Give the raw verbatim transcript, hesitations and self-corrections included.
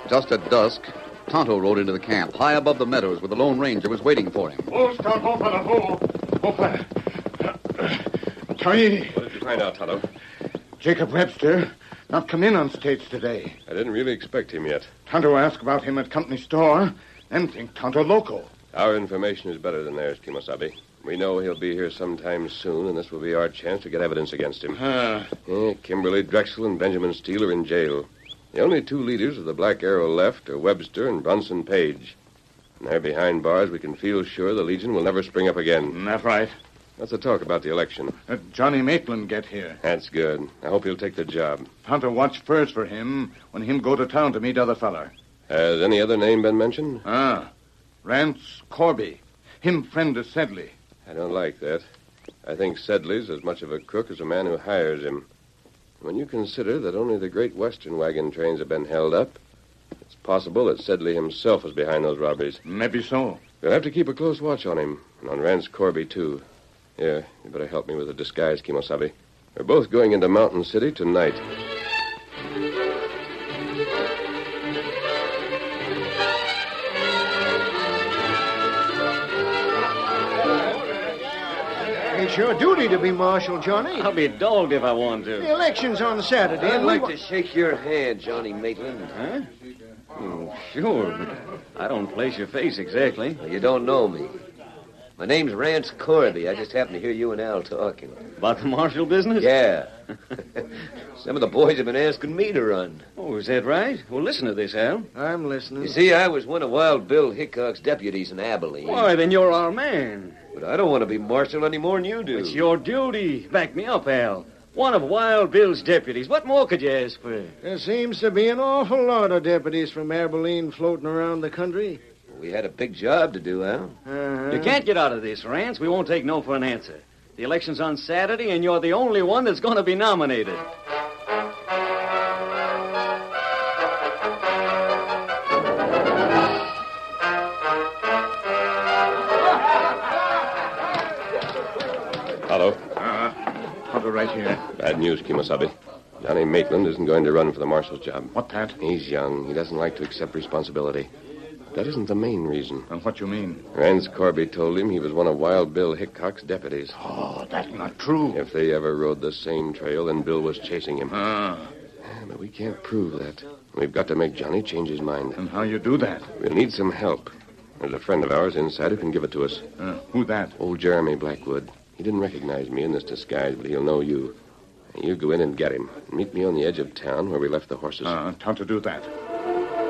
Just at dusk, Tonto rode into the camp, high above the meadows where the Lone Ranger was waiting for him. Oh, Tonto, fella, oh. Oh, fella. Taini. What did you find out, Tonto? Jacob Webster not come in on stage today. I didn't really expect him yet. Tonto asked about him at company store, then think Tonto local. Our information is better than theirs, Kimosabe. We know he'll be here sometime soon, and this will be our chance to get evidence against him. Huh. Yeah, Kimberly Drexel and Benjamin Steele are in jail. The only two leaders of the Black Arrow left are Webster and Bronson Page. And they're behind bars. We can feel sure the Legion will never spring up again. That's right. Let's talk about the election. Uh, Johnny Maitland get here. That's good. I hope he'll take the job. Tonto watch first for him when him go to town to meet other feller. Has any other name been mentioned? Ah, Rance Corby. Him friend of Sedley. I don't like that. I think Sedley's as much of a crook as a man who hires him. When you consider that only the Great Western wagon trains have been held up, it's possible that Sedley himself was behind those robberies. Maybe so. We'll have to keep a close watch on him, and on Rance Corby, too. Here, you better help me with the disguise, Kimosabe. We're both going into Mountain City tonight. It's your duty to be Marshal, Johnny. I'll be dogged if I want to. The election's on Saturday. I'd and like we... to shake your hand, Johnny Maitland. Huh? Oh, sure, but I don't place your face exactly. Well, you don't know me. My name's Rance Corby. I just happened to hear you and Al talking. About the Marshal business? Yeah. Some of the boys have been asking me to run. Oh, is that right? Well, listen to this, Al. I'm listening. You see, I was one of Wild Bill Hickok's deputies in Abilene. Why, then you're our man. But I don't want to be marshal any more than you do. It's your duty. Back me up, Al. One of Wild Bill's deputies. What more could you ask for? There seems to be an awful lot of deputies from Abilene floating around the country. We had a big job to do, Al. Uh-huh. You can't get out of this, Rance. We won't take no for an answer. The election's on Saturday, and you're the only one that's going to be nominated. Hello. Uh, Tonto right here. Bad news, Kimosabe. Johnny Maitland isn't going to run for the marshal's job. What that? He's young. He doesn't like to accept responsibility. That isn't the main reason. And what you mean? Rance Corby told him he was one of Wild Bill Hickok's deputies. Oh, that's not true. If they ever rode the same trail, then Bill was chasing him. Ah. Yeah, but we can't prove that. We've got to make Johnny change his mind. And how you do that? We'll need some help. There's a friend of ours inside who can give it to us. Uh, who that? Old Jeremy Blackwood. He didn't recognize me in this disguise, but he'll know you. You go in and get him. Meet me on the edge of town where we left the horses. Uh, Tonto do that.